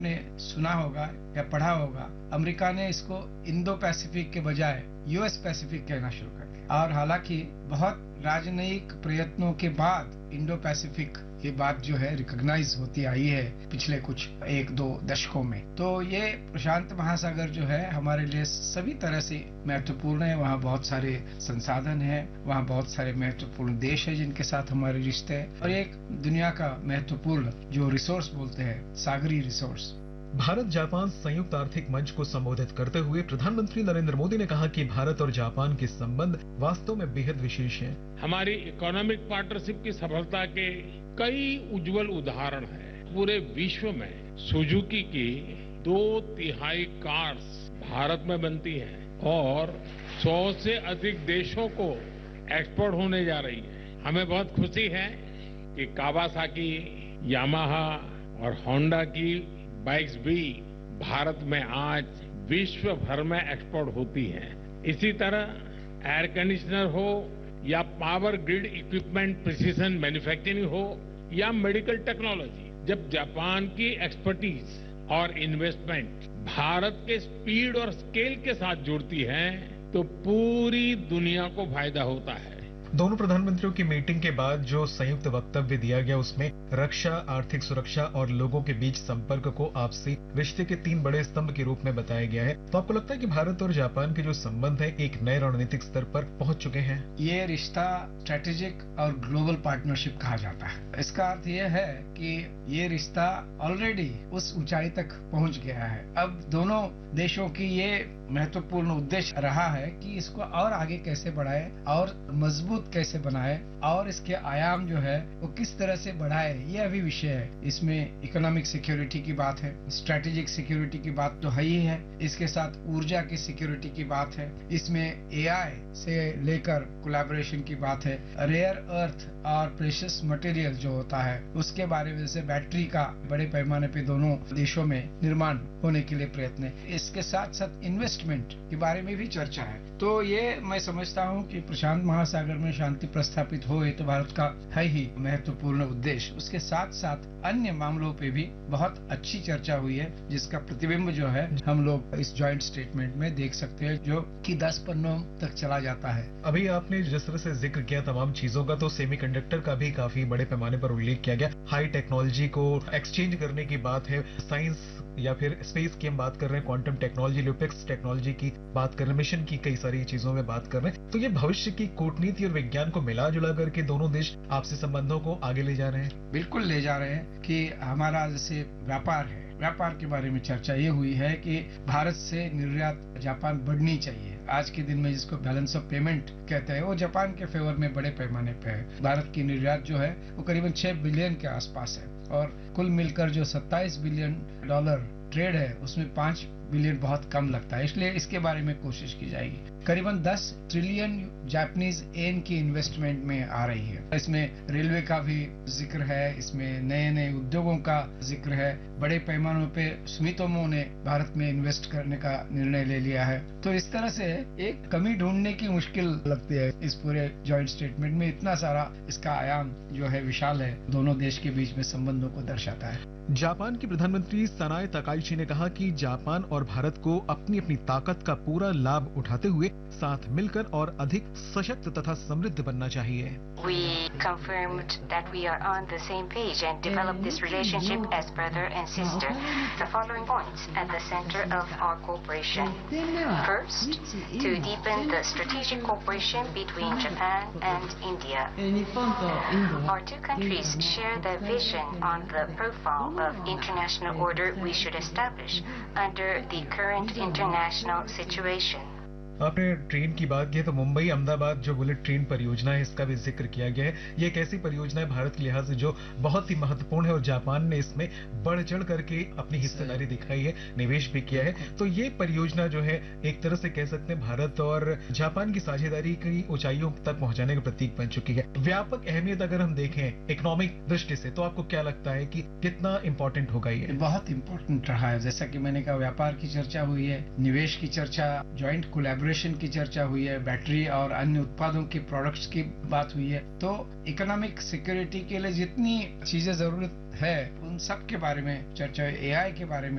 ने सुना होगा या पढ़ा होगा, अमेरिका ने इसको इंडो पैसिफिक के बजाय यूएस पैसिफिक कहना शुरू कर दिया। और हालांकि बहुत राजनयिक प्रयत्नों के बाद इंडो पैसिफिक ये बात जो है रिकॉग्नाइज होती आई है पिछले कुछ 1-2 दशकों में। तो ये प्रशांत महासागर जो है हमारे लिए सभी तरह से महत्वपूर्ण है। वहाँ बहुत सारे संसाधन हैं, वहाँ बहुत सारे महत्वपूर्ण देश है जिनके साथ हमारे रिश्ते हैं, और एक दुनिया का महत्वपूर्ण जो रिसोर्स बोलते हैं, सागरी रिसोर्स। भारत जापान संयुक्त आर्थिक मंच को संबोधित करते हुए प्रधानमंत्री नरेंद्र मोदी ने कहा कि भारत और जापान के संबंध वास्तव में बेहद विशेष हैं। हमारी इकोनॉमिक पार्टनरशिप की सफलता के कई उज्जवल उदाहरण हैं। पूरे विश्व में सुजुकी की 2/3 कार्स भारत में बनती हैं और 100 से अधिक देशों को एक्सपोर्ट होने जा रही है। हमें बहुत खुशी है कि कावासाकी, यामाहा और होंडा की बाइक्स भी भारत में आज विश्व भर में एक्सपोर्ट होती हैं। इसी तरह एयर कंडीशनर हो या power grid equipment, precision manufacturing हो या मेडिकल टेक्नोलॉजी, जब जापान की एक्सपर्टीज और इन्वेस्टमेंट भारत के स्पीड और स्केल के साथ जुड़ती है तो पूरी दुनिया को फायदा होता है। दोनों प्रधानमंत्रियों की मीटिंग के बाद जो संयुक्त वक्तव्य दिया गया उसमें रक्षा, आर्थिक सुरक्षा और लोगों के बीच संपर्क को आपसी रिश्ते के 3 बड़े स्तंभ के रूप में बताया गया है। तो आपको लगता है कि भारत और जापान के जो संबंध है एक नए रणनीतिक स्तर पर पहुंच चुके हैं? ये रिश्ता स्ट्रेटेजिक और ग्लोबल पार्टनरशिप कहा जाता है। इसका अर्थ ये है कि ये रिश्ता ऑलरेडी उस ऊंचाई तक पहुंच गया है। अब दोनों देशों की ये महत्वपूर्ण उद्देश्य रहा है कि इसको और आगे कैसे बढ़ाए और मजबूत कैसे बनाए और इसके आयाम जो है वो किस तरह से बढ़ाए, ये अभी विषय है। इसमें इकोनॉमिक सिक्योरिटी की बात है, स्ट्रेटेजिक सिक्योरिटी की बात तो है ही है, इसके साथ ऊर्जा की सिक्योरिटी की बात है, इसमें एआई से लेकर कोलैबोरेशन की बात है, रेयर अर्थ और प्रेशियस मटेरियल जो होता है उसके बारे में, जैसे बैटरी का बड़े पैमाने पे दोनों देशों में निर्माण होने के लिए प्रयत्न है। इसके साथ साथ इन्वेस्टमेंट के बारे में भी चर्चा है। तो ये मैं समझता हूँ कि प्रशांत महासागर में शांति प्रस्थापित हो ये तो भारत का है ही महत्वपूर्ण उद्देश्य। उसके साथ साथ अन्य मामलों पे भी बहुत अच्छी चर्चा हुई है जिसका प्रतिबिंब जो है हम लोग इस जॉइंट स्टेटमेंट में देख सकते हैं जो कि 10 पन्नों तक चला जाता है। अभी आपने जिस तरह से जिक्र किया तमाम चीजों का, तो सेमीकंडक्टर का भी काफी बड़े पैमाने पर उल्लेख किया गया। हाई टेक्नोलॉजी को एक्सचेंज करने की बात है, साइंस या फिर स्पेस की हम बात कर रहे हैं, क्वांटम टेक्नोलॉजी, ल्यूपेक्स टेक्नोलॉजी की बात कर रहे हैं, मिशन की कई सारी चीजों में बात कर रहे हैं। तो ये भविष्य की कूटनीति और विज्ञान को मिला जुला करके दोनों देश आपसी संबंधों को आगे ले जा रहे हैं। बिल्कुल ले जा रहे हैं कि हमारा जैसे व्यापार है, व्यापार के बारे में चर्चा ये हुई है कि भारत से निर्यात जापान बढ़नी चाहिए। आज के दिन में जिसको बैलेंस ऑफ पेमेंट कहते हैं वो जापान के फेवर में बड़े पैमाने पे है। भारत की निर्यात जो है वो करीबन 6 बिलियन के आसपास है और कुल मिलकर जो $27 बिलियन ट्रेड है उसमें 5 बिलियन बहुत कम लगता है, इसलिए इसके बारे में कोशिश की जाएगी। करीबन 10 ट्रिलियन जापानीज येन की इन्वेस्टमेंट में आ रही है। इसमें रेलवे का भी जिक्र है, इसमें नए नए उद्योगों का जिक्र है। बड़े पैमानों पे सुमितोमो ने भारत में इन्वेस्ट करने का निर्णय ले लिया है। तो इस तरह से एक कमी ढूंढने की मुश्किल लगती है इस पूरे जॉइंट स्टेटमेंट में। इतना सारा इसका आयाम जो है विशाल है, दोनों देश के बीच में संबंधों को दर्शाता है। जापान की प्रधानमंत्री सनाए तकाइची ने कहा कि जापान और भारत को अपनी अपनी ताकत का पूरा लाभ उठाते हुए साथ मिलकर और अधिक सशक्त तथा समृद्ध बनना चाहिए। We confirmed that we are on the same page and develop this relationship as brother and sister. The following points at the center of our cooperation. First, to deepen the strategic cooperation between Japan and India. Our two countries share the vision on the profile of international order we should establish under the current international situation. आपने train की बात की है तो मुंबई अहमदाबाद जो bullet train परियोजना है इसका भी जिक्र किया गया है। ये एक ऐसी परियोजना है भारत के लिहाज से जो बहुत ही महत्वपूर्ण है और जापान ने इसमें बढ़ चढ़ करके अपनी हिस्सेदारी दिखाई है, निवेश भी किया है। तो ये परियोजना जो है एक तरह से कह सकते हैं भारत और जापान की साझेदारी की ऊंचाइयों तक पहुंचाने का प्रतीक बन चुकी है। व्यापक अहमियत अगर हम देखें इकोनॉमिक दृष्टि से तो आपको क्या लगता है कि कितना इंपॉर्टेंट होगा ये? बहुत इंपॉर्टेंट रहा है। जैसा कि मैंने कहा, व्यापार की चर्चा हुई है, निवेश की चर्चा, ज्वाइंट कोलैबोरेशन कोलैबोरेशन की चर्चा हुई है, बैटरी और अन्य उत्पादों की प्रोडक्ट्स की बात हुई है। तो इकोनॉमिक सिक्योरिटी के लिए जितनी चीजें जरूरत है उन सब के बारे में चर्चा, एआई के बारे में